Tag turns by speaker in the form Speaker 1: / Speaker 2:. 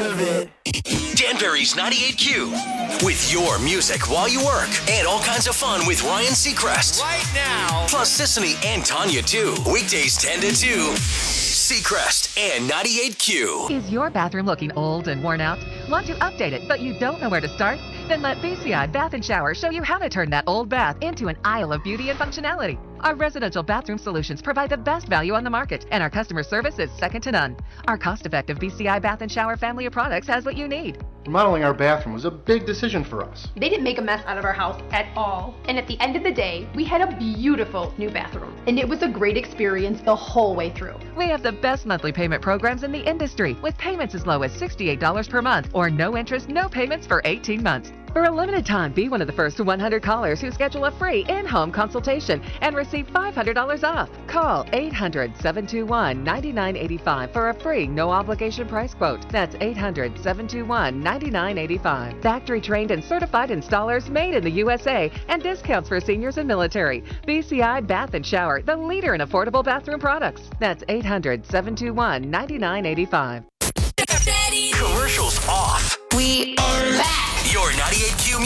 Speaker 1: of it.
Speaker 2: Danbury's 98Q. With your music while you work. And all kinds of fun with Ryan Seacrest.
Speaker 1: Right now.
Speaker 2: Plus Sissany and Tanya, too. Weekdays 10 to 2. Seacrest and 98Q.
Speaker 3: Is your bathroom looking old and worn out? Want to update it, but you don't know where to start? Then let BCI Bath & Shower show you how to turn that old bath into an aisle of beauty and functionality. Our residential bathroom solutions provide the best value on the market, and our customer service is second to none. Our cost-effective BCI Bath & Shower family of products has what you need.
Speaker 4: Remodeling our bathroom was a big decision for us.
Speaker 5: They didn't make a mess out of our house at all. And at the end of the day, we had a beautiful new bathroom. And it was a great experience the whole way through.
Speaker 3: We have the best monthly payment programs in the industry, with payments as low as $68 per month or no interest, no payments for 18 months. For a limited time, be one of the first 100 callers who schedule a free in-home consultation and receive $500 off. Call 800-721-9985 for a free no-obligation price quote. That's 800-721-9985. Factory-trained and certified installers made in the USA and discounts for seniors and military. BCI Bath & Shower, the leader in affordable bathroom products. That's 800-721-9985.
Speaker 2: Commercials off.
Speaker 6: We are back.
Speaker 2: Your 98Q